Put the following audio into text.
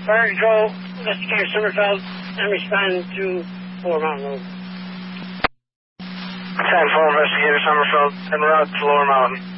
Fire Control, investigator Summerfeld, and respond to Lower Mountain Road. 10-4, investigator Summerfeld, en route to Lower Mountain.